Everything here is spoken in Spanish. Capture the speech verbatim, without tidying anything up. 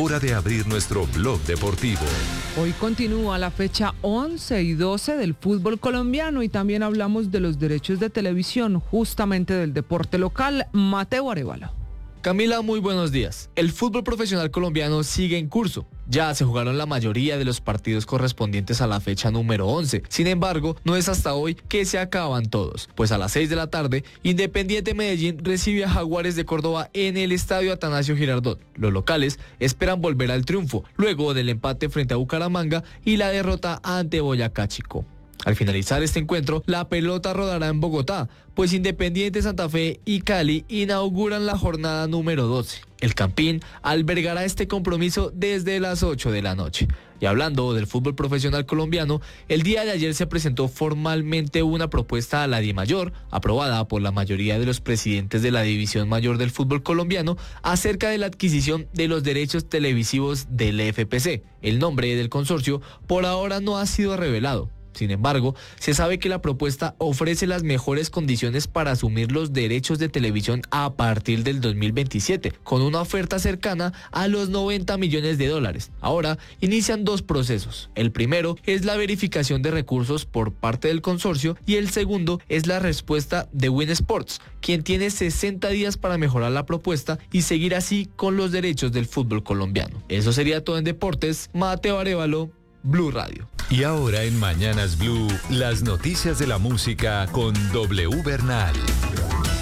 hora de abrir nuestro blog deportivo. Hoy continúa la fecha once y doce del fútbol colombiano y también hablamos de los derechos de televisión, justamente del deporte local. Mateo Arevalo. Camila, muy buenos días. El fútbol profesional colombiano sigue en curso. Ya se jugaron la mayoría de los partidos correspondientes a la fecha número once. Sin embargo, no es hasta hoy que se acaban todos, pues a las seis de la tarde, Independiente Medellín recibe a Jaguares de Córdoba en el estadio Atanasio Girardot. Los locales esperan volver al triunfo, luego del empate frente a Bucaramanga y la derrota ante Boyacá Chico. Al finalizar este encuentro, la pelota rodará en Bogotá, pues Independiente Santa Fe y Cali inauguran la jornada número doce. El Campín albergará este compromiso desde las ocho de la noche. Y hablando del fútbol profesional colombiano, el día de ayer se presentó formalmente una propuesta a la DIMAYOR, aprobada por la mayoría de los presidentes de la División Mayor del fútbol colombiano, acerca de la adquisición de los derechos televisivos del F P C. El nombre del consorcio por ahora no ha sido revelado. Sin embargo, se sabe que la propuesta ofrece las mejores condiciones para asumir los derechos de televisión a partir del dos mil veintisiete, con una oferta cercana a los noventa millones de dólares. Ahora inician dos procesos. El primero es la verificación de recursos por parte del consorcio y el segundo es la respuesta de Win Sports, quien tiene sesenta días para mejorar la propuesta y seguir así con los derechos del fútbol colombiano. Eso sería todo en deportes. Mateo Arevalo, Blue Radio. Y ahora en Mañanas Blue, las noticias de la música con W Bernal.